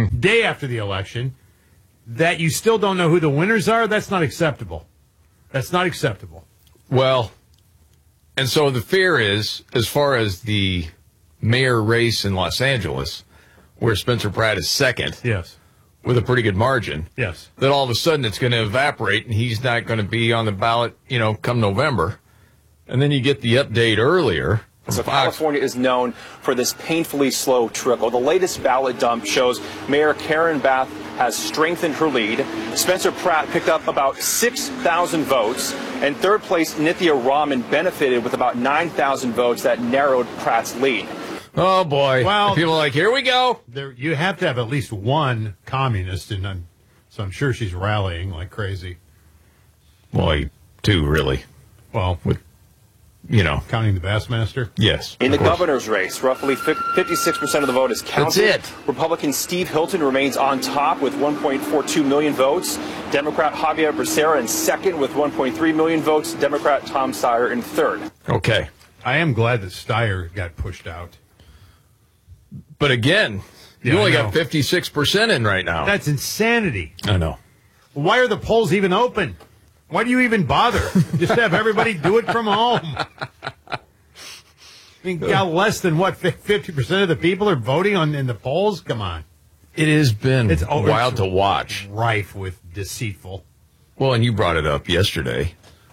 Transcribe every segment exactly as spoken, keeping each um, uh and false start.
mm-hmm. day after the election, that you still don't know who the winners are, that's not acceptable. That's not acceptable. Well, and so the fear is, as far as the mayor race in Los Angeles, where Spencer Pratt is second, yes, with a pretty good margin, yes, that all of a sudden it's going to evaporate and he's not going to be on the ballot, you know, come November. And then you get the update earlier. So California is known for this painfully slow trickle. The latest ballot dump shows Mayor Karen Bass has strengthened her lead. Spencer Pratt picked up about six thousand votes, and third place Nithya Raman benefited with about nine thousand votes that narrowed Pratt's lead. Oh, boy. Well, people are like, here we go. There, you have to have at least one communist, and I'm, so I'm sure she's rallying like crazy. Boy, two, really. Well, with, you know. Counting the Bassmaster? Yes. In the governor's race, roughly fifty-six percent of the vote is counted. That's it. Republican Steve Hilton remains on top with one point four two million votes. Democrat Javier Becerra in second with one point three million votes. Democrat Tom Steyer in third. Okay. I am glad that Steyer got pushed out. But again, you yeah, only got fifty-six percent in right now. That's insanity. I know. Why are the polls even open? Why do you even bother? Just have everybody do it from home. I mean, got less than, what, fifty percent of the people are voting on in the polls? Come on. It has been it's, oh, wild it's to watch. Rife with deceitful. Well, and you brought it up yesterday.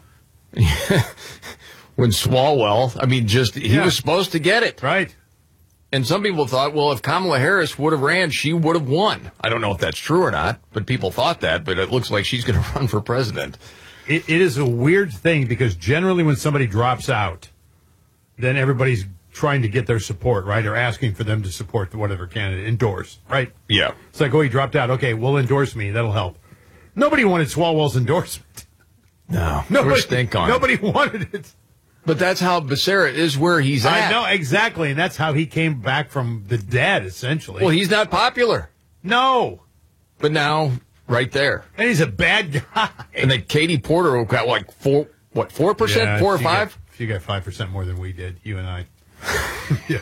When Swalwell, I mean, just, he yeah. was supposed to get it. Right. And some people thought, well, if Kamala Harris would have ran, she would have won. I don't know if that's true or not, but people thought that, but it looks like she's going to run for president. It, it is a weird thing because generally when somebody drops out, then everybody's trying to get their support, right? Or asking for them to support whatever candidate, endorse, right? Yeah. It's like, oh, he dropped out. Okay, well, endorse me. That'll help. Nobody wanted Swalwell's endorsement. No. Nobody, stink on nobody it. wanted it. But that's how Becerra is where he's at. I know, exactly. And that's how he came back from the dead, essentially. Well, he's not popular. No. But now, right there. And he's a bad guy. And then Katie Porter got like four, what, four percent? Yeah, four or she five? Got, she got five percent more than we did, you and I. Yeah.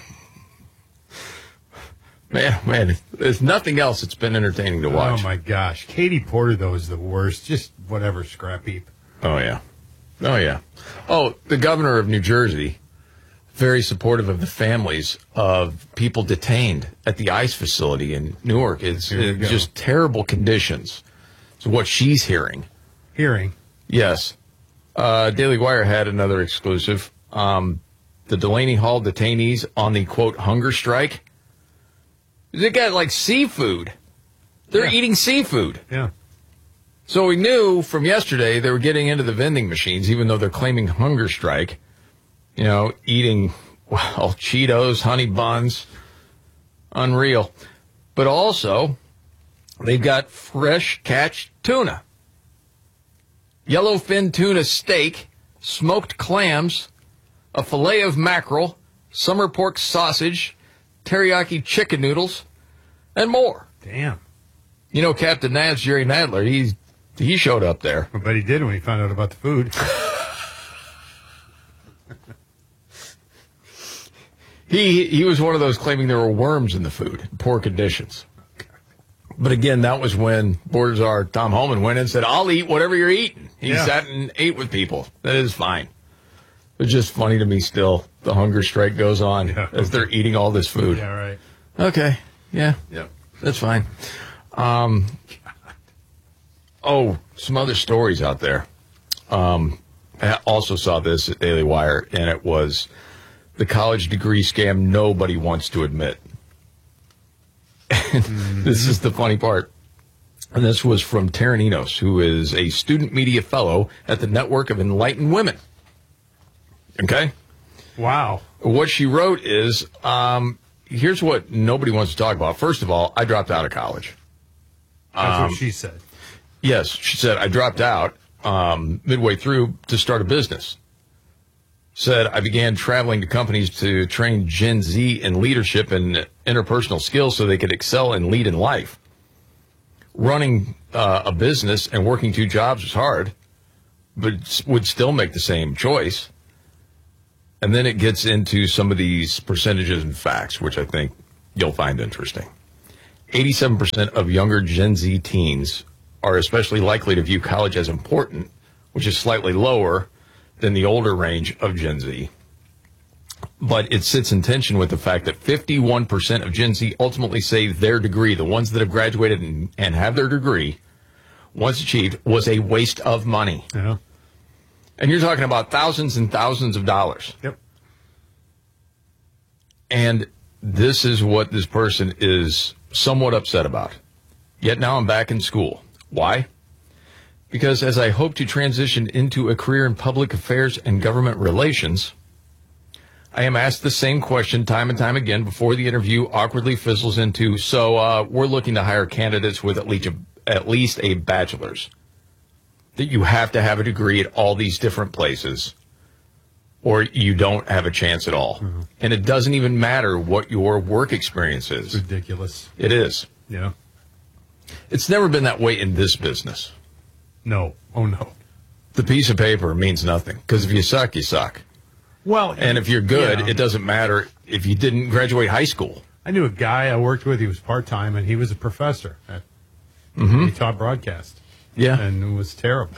Man, man, there's nothing else that's been entertaining to watch. Oh, my gosh. Katie Porter, though, is the worst. Just whatever, scrap heap. Oh, yeah. Oh, yeah. Oh, the governor of New Jersey, very supportive of the families of people detained at the ICE facility in Newark. It's, it's just terrible conditions. It's what she's hearing. Hearing? Yes. Uh, Daily Wire had another exclusive. Um, the Delaney Hall detainees on the, quote, hunger strike. They got, like, seafood. They're yeah. eating seafood. Yeah. So we knew from yesterday they were getting into the vending machines, even though they're claiming hunger strike, you know, eating, well, Cheetos, honey buns, unreal. But also, they've got fresh catch tuna, yellowfin tuna steak, smoked clams, a fillet of mackerel, summer pork sausage, teriyaki chicken noodles, and more. Damn. You know, Captain Nads, Jerry Nadler, he's He showed up there. I bet he did when he found out about the food. he he was one of those claiming there were worms in the food, poor conditions. But again, that was when Board Czar Tom Homan went in and said, I'll eat whatever you're eating. He yeah. sat and ate with people. That is fine. It's just funny to me still. The hunger strike goes on yeah. as they're eating all this food. Yeah, right. Okay. Yeah. Yeah. That's fine. Um... Oh, some other stories out there. Um, I also saw this at Daily Wire, and it was the college degree scam nobody wants to admit. Mm-hmm. This is the funny part. And this was from Taryn Enos, who is a student media fellow at the Network of Enlightened Women. Okay? Wow. What she wrote is, um, here's what nobody wants to talk about. First of all, I dropped out of college. That's um, what she said. Yes, she said, I dropped out um, midway through to start a business. Said, I began traveling to companies to train Gen Z in leadership and interpersonal skills so they could excel and lead in life. Running uh, a business and working two jobs was hard, but would still make the same choice. And then it gets into some of these percentages and facts, which I think you'll find interesting. eighty-seven percent of younger Gen Z teens are especially likely to view college as important, which is slightly lower than the older range of Gen Z. But it sits in tension with the fact that fifty-one percent of Gen Z ultimately say their degree, the ones that have graduated and, and have their degree, once achieved, was a waste of money. Yeah. And you're talking about thousands and thousands of dollars. Yep. And this is what this person is somewhat upset about. Yet now I'm back in school. Why? Because as I hope to transition into a career in public affairs and government relations, I am asked the same question time and time again before the interview awkwardly fizzles into, so uh, we're looking to hire candidates with at least a, at least a bachelor's. That you have to have a degree at all these different places, or you don't have a chance at all. Mm-hmm. And it doesn't even matter what your work experience is. It's ridiculous. It is. Yeah. It's never been that way in this business. No. Oh, no. The piece of paper means nothing, because if you suck, you suck. Well, and if you're good, you know, it doesn't matter if you didn't graduate high school. I knew a guy I worked with. He was part-time, and he was a professor. At, mm-hmm. He taught broadcast. Yeah. And it was terrible.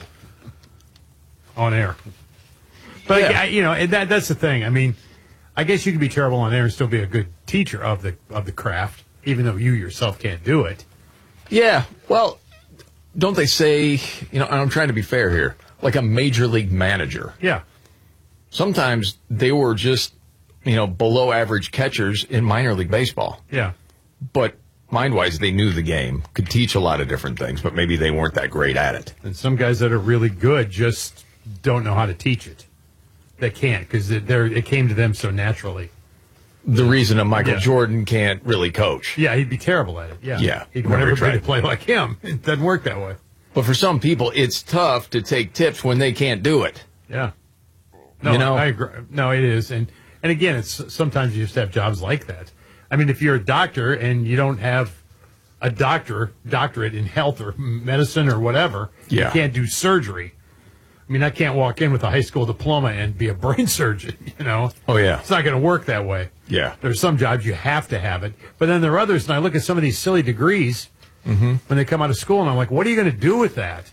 On air. But, yeah. I, you know, and that that's the thing. I mean, I guess you can be terrible on air and still be a good teacher of the of the craft, even though you yourself can't do it. Yeah. Well, don't they say, you know, and I'm trying to be fair here, like a major league manager. Yeah. Sometimes they were just, you know, below average catchers in minor league baseball. Yeah. But mind-wise, they knew the game, could teach a lot of different things, but maybe they weren't that great at it. And some guys that are really good just don't know how to teach it. They can't, because it, it came to them so naturally. The reason a Michael yeah. Jordan can't really coach. Yeah, he'd be terrible at it. Yeah. Yeah. He'd want everybody to play like him. It doesn't work that way. But for some people, it's tough to take tips when they can't do it. Yeah. No, you know? I agree. No, it is. And, and again, it's sometimes you just have jobs like that. I mean, if you're a doctor and you don't have a doctor, doctorate in health or medicine or whatever, yeah. you can't do surgery. I mean, I can't walk in with a high school diploma and be a brain surgeon, you know? Oh, yeah. It's not going to work that way. Yeah. There's some jobs you have to have it. But then there are others, and I look at some of these silly degrees mm-hmm. when they come out of school, and I'm like, what are you going to do with that?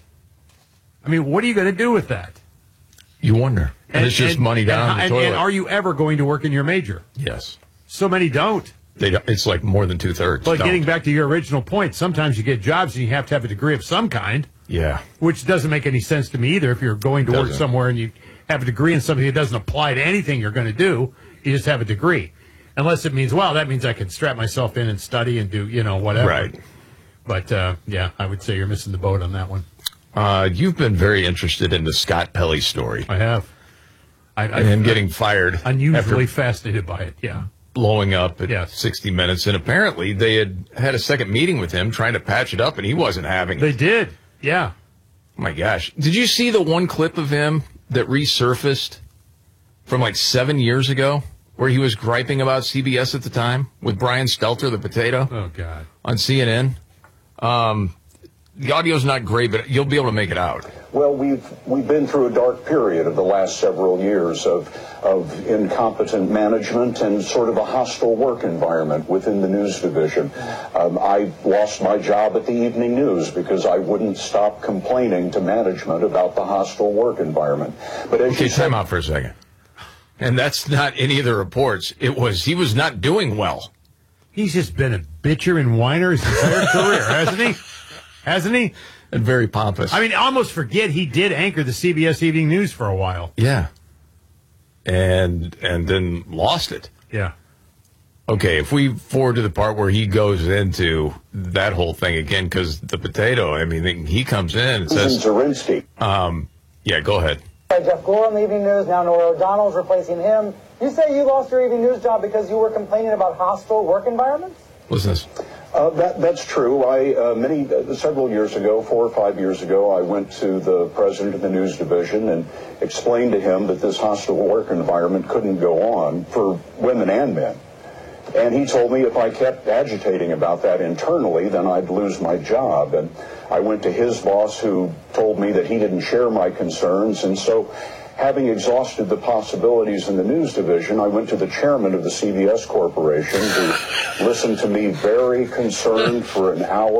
I mean, what are you going to do with that? You wonder. And, and it's just and, money down and, the and, toilet. And are you ever going to work in your major? Yes. So many don't. They don't. It's like more than two-thirds. But don't. getting back to your original point, sometimes you get jobs and you have to have a degree of some kind. Yeah. Which doesn't make any sense to me either. If you're going to work somewhere and you have a degree in something that doesn't apply to anything you're going to do, you just have a degree. Unless it means, well, that means I can strap myself in and study and do, you know, whatever. Right. But, uh, yeah, I would say you're missing the boat on that one. Uh, you've been very interested in the Scott Pelley story. I have. I, I, and him getting fired. Unusually fascinated by it, yeah. Blowing up at yes. sixty minutes. And apparently they had had a second meeting with him trying to patch it up, and he wasn't having it. They did, yeah. Oh my gosh. Did you see the one clip of him that resurfaced from like seven years ago where he was griping about C B S at the time with Brian Stelter, the potato? Oh, God. On C N N? Um, the audio's not great, but you'll be able to make it out. Well, we've we've been through a dark period of the last several years of of incompetent management and sort of a hostile work environment within the news division. Um, I lost my job at the Evening News because I wouldn't stop complaining to management about the hostile work environment. But as okay, you said, time out for a second. And that's not any of the reports. It was he was not doing well. He's just been a bitcher and whiner his entire career, hasn't he? Hasn't he? And very pompous. I mean, I almost forget he did anchor the C B S Evening News for a while. Yeah. And and then lost it. Yeah. Okay, if we forward to the part where he goes into that whole thing again, because the potato, I mean, he comes in and says... Zarinsky. Um, yeah, go ahead. Jeff Gore on the Evening News, now Norah O'Donnell's replacing him. You say you lost your Evening News job because you were complaining about hostile work environments? Listen to this. Uh, that, that's true. I uh, many uh, several years ago, four or five years ago, I went to the president of the news division and explained to him that this hostile work environment couldn't go on for women and men. And he told me if I kept agitating about that internally, then I'd lose my job. And I went to his boss, who told me that he didn't share my concerns. And so having exhausted the possibilities in the news division, I went to the chairman of the C B S Corporation, who listened to me very concerned for an hour.